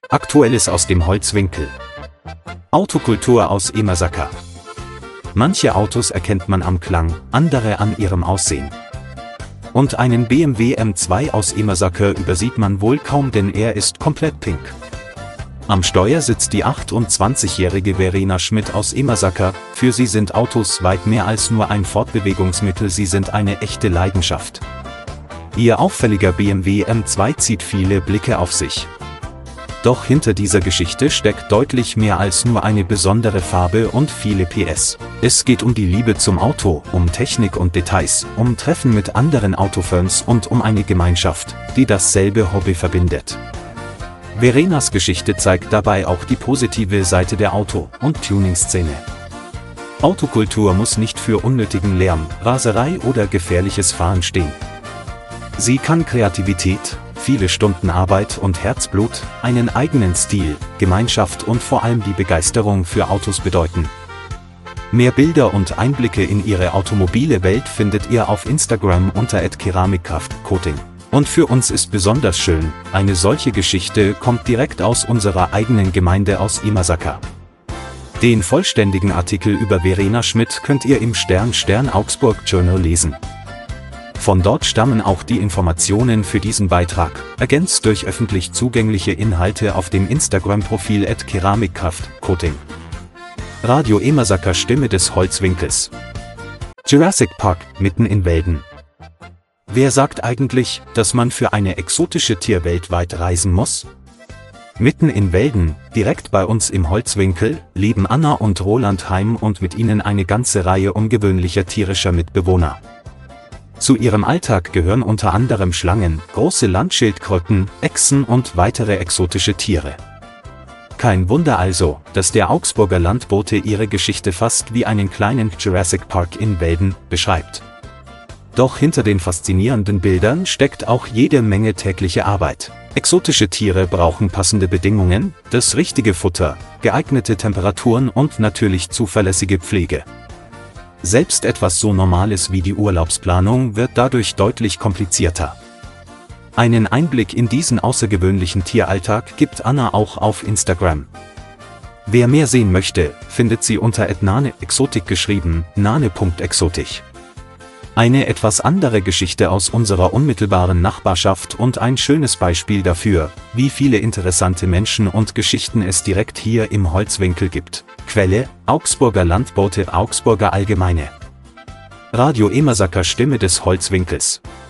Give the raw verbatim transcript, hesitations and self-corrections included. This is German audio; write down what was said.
Aktuelles aus dem Holzwinkel. Autokultur aus Emasaka. Manche Autos erkennt man am Klang, andere an ihrem Aussehen. Und einen B M W M zwei aus Emasaka übersieht man wohl kaum, denn er ist komplett pink. Am Steuer sitzt die achtundzwanzigjährige Verena Schmidt aus Emasaka. Für sie sind Autos weit mehr als nur ein Fortbewegungsmittel, sie sind eine echte Leidenschaft. Ihr auffälliger B M W M zwei zieht viele Blicke auf sich. Doch hinter dieser Geschichte steckt deutlich mehr als nur eine besondere Farbe und viele P S. Es geht um die Liebe zum Auto, um Technik und Details, um Treffen mit anderen Autofans und um eine Gemeinschaft, die dasselbe Hobby verbindet. Verenas Geschichte zeigt dabei auch die positive Seite der Auto- und Tuning-Szene. Autokultur muss nicht für unnötigen Lärm, Raserei oder gefährliches Fahren stehen. Sie kann Kreativität, viele Stunden Arbeit und Herzblut, einen eigenen Stil, Gemeinschaft und vor allem die Begeisterung für Autos bedeuten. Mehr Bilder und Einblicke in ihre automobile Welt findet ihr auf Instagram unter at keramikkraftcoating. Und für uns ist besonders schön, eine solche Geschichte kommt direkt aus unserer eigenen Gemeinde aus Emasaka. Den vollständigen Artikel über Verena Schmidt könnt ihr im Stern Stern Augsburg Journal lesen. Von dort stammen auch die Informationen für diesen Beitrag, ergänzt durch öffentlich zugängliche Inhalte auf dem Instagram-Profil at keramikkraftcoating. Radio Emasaka, Stimme des Holzwinkels. Jurassic Park, mitten in Wäldern. Wer sagt eigentlich, dass man für eine exotische Tierwelt weit reisen muss? Mitten in Wäldern, direkt bei uns im Holzwinkel, leben Anna und Roland Heim und mit ihnen eine ganze Reihe ungewöhnlicher tierischer Mitbewohner. Zu ihrem Alltag gehören unter anderem Schlangen, große Landschildkröten, Echsen und weitere exotische Tiere. Kein Wunder also, dass der Augsburger Landbote ihre Geschichte fast wie einen kleinen Jurassic Park in Wäldern beschreibt. Doch hinter den faszinierenden Bildern steckt auch jede Menge tägliche Arbeit. Exotische Tiere brauchen passende Bedingungen, das richtige Futter, geeignete Temperaturen und natürlich zuverlässige Pflege. Selbst etwas so Normales wie die Urlaubsplanung wird dadurch deutlich komplizierter. Einen Einblick in diesen außergewöhnlichen Tieralltag gibt Anna auch auf Instagram. Wer mehr sehen möchte, findet sie unter at nane-exotik geschrieben, nane.exotik. Eine etwas andere Geschichte aus unserer unmittelbaren Nachbarschaft und ein schönes Beispiel dafür, wie viele interessante Menschen und Geschichten es direkt hier im Holzwinkel gibt. Quelle: Augsburger Landbote, Augsburger Allgemeine. Radio Emasaka, Stimme des Holzwinkels.